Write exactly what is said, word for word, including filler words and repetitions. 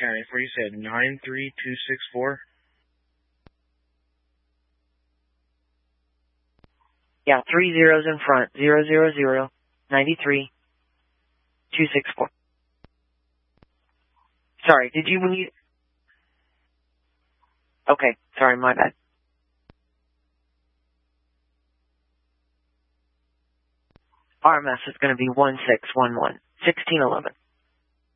County for you said nine three two six four. Yeah, three zeros in front. Zero zero zero ninety three two six four. Sorry, did you need? Okay, sorry, my bad. R M S is going to be one six one one sixteen eleven.